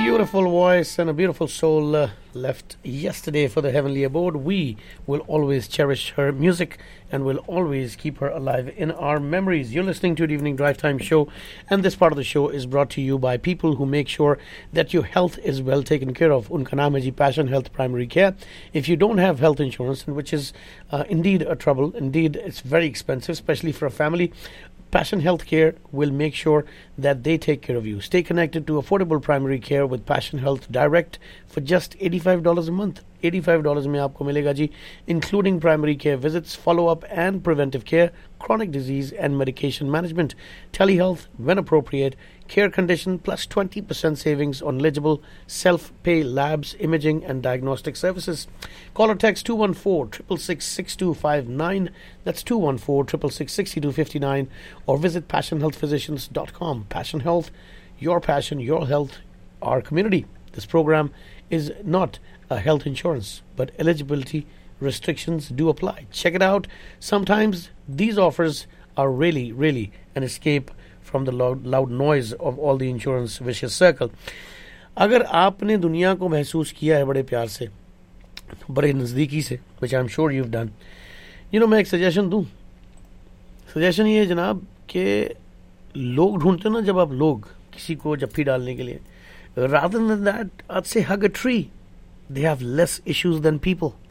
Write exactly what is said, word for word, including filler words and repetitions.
beautiful voice and a beautiful soul uh, left yesterday for the heavenly abode. We will always cherish her music and will always keep her alive in our memories. You're listening to the Evening Drive Time show, and this part of the show is brought to you by people who make sure that your health is well taken care of. Unka naam hai ji Passion Health Primary Care. If you don't have health insurance, which is uh, indeed a trouble, indeed it's very expensive, especially for a family, Passion Healthcare will make sure that they take care of you. Stay connected to affordable primary care with Passion Health Direct for just eighty-five dollars a month. eighty-five dollars में आपको मिलेगा जी, including primary care visits, follow-up and preventive care, chronic disease and medication management, telehealth when appropriate, care condition plus twenty percent savings on eligible self-pay labs, imaging and diagnostic services. Call or text two one four, six six six, six two five nine. That's two one four, six six six, six two five nine, or visit passion health physicians dot com. Passion Health, your passion, your health, our community. This program is not a health insurance, but eligibility restrictions do apply. Check it out. Sometimes these offers are really, really an escape from the loud, loud noise of all the insurance vicious circle. अगर आपने दुनिया को महसूस किया है बड़े प्यार से, बड़े नज़दीकी से, which I'm sure you've done, you know, मैं एक सजेशन दूं. सजेशन ये है जनाब कि लोग ढूंढते ना जब आप लोग किसी को जप्फी डालने के लिए, rather than that, I'd say hug a tree. They have less issues than people.